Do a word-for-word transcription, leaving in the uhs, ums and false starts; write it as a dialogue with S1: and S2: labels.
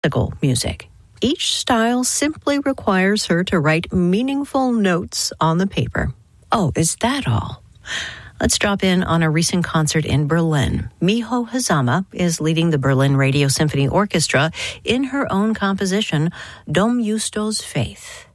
S1: classical music. Each style simply requires her to write meaningful notes on the paper. Oh, is that all? Let's drop in on a recent concert in Berlin. Miho Hazama is leading the Berlin Radio Symphony Orchestra in her own composition, Dom Justo's Faith.